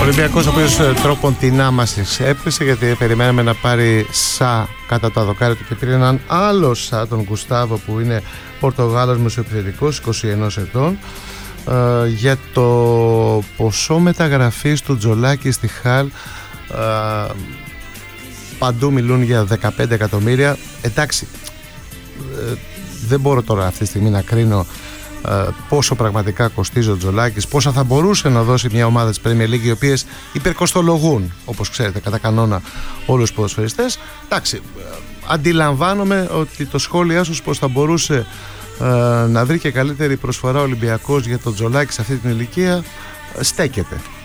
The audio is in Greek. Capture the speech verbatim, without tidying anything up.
Ολυμπιακός, ο οποίος τρόποντινά μας έπεσε, γιατί περιμέναμε να πάρει Σα κατά το αδοκάρι του και πήρε έναν άλλο Σα, τον Γκουστάβο, που είναι Πορτογάλος μεσοεπιθετικός, είκοσι ένα ετών. Uh, για το ποσό μεταγραφής του Τζολάκη στη Χαλ, uh, παντού μιλούν για δεκαπέντε εκατομμύρια. Εντάξει, uh, δεν μπορώ τώρα αυτή τη στιγμή να κρίνω uh, πόσο πραγματικά κοστίζει ο Τζολάκης, πόσα θα μπορούσε να δώσει μια ομάδα της Premier League, οι οποίες υπερκοστολογούν, όπως ξέρετε, κατά κανόνα όλους τους ποδοσφαιριστές. Εντάξει, uh, αντιλαμβάνομαι ότι το σχόλιο σας πως θα μπορούσε να βρει και καλύτερη προσφορά ο Ολυμπιακός για τον Τζολάκη σε αυτή την ηλικία στέκεται.